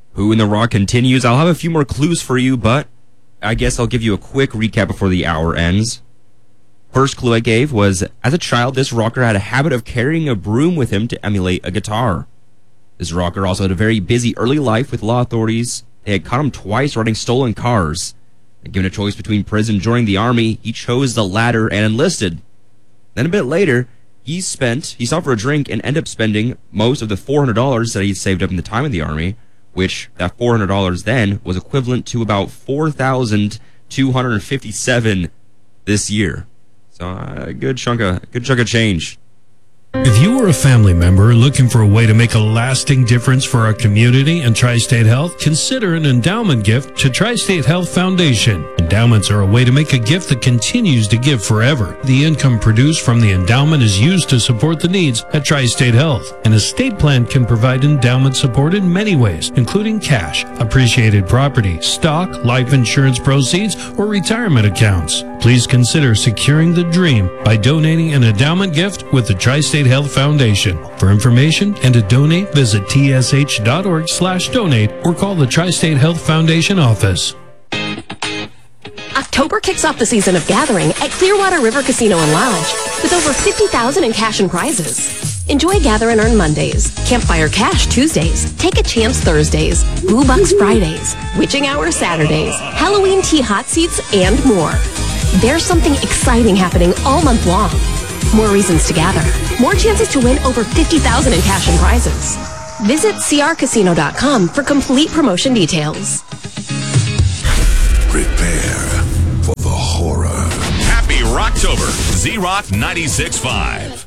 Who in the Rock continues. I'll have a few more clues for you, but I guess I'll give you a quick recap before the hour ends. First clue I gave was, as a child, this rocker had a habit of carrying a broom with him to emulate a guitar. This rocker also had a very busy early life with law authorities. They had caught him twice riding stolen cars. And given a choice between prison and joining the army, he chose the latter and enlisted. Then a bit later, he stopped for a drink and ended up spending most of the $400 that he saved up in the time in the army, which that $400 then was equivalent to about $4,257 this year. So a good chunk of change. If you or a family member are looking for a way to make a lasting difference for our community and Tri-State Health, consider an endowment gift to Tri-State Health Foundation. Endowments are a way to make a gift that continues to give forever. The income produced from the endowment is used to support the needs at Tri-State Health. An estate plan can provide endowment support in many ways, including cash, appreciated property, stock, life insurance proceeds, or retirement accounts. Please consider securing the dream by donating an endowment gift with the Tri-State Health Foundation. For information and to donate, visit tsh.org/donate or call the Tri-State Health Foundation office. October kicks off the season of gathering at Clearwater River Casino and Lodge with over $50,000 in cash and prizes. Enjoy Gather and Earn Mondays, Campfire Cash Tuesdays, Take a Chance Thursdays, Boo Bucks Fridays, Witching Hour Saturdays, Halloween Tea Hot Seats, and more. There's something exciting happening all month long. More reasons to gather. More chances to win over $50,000 in cash and prizes. Visit crcasino.com for complete promotion details. Prepare for the horror. Happy Rocktober, Z-Rock 96.5.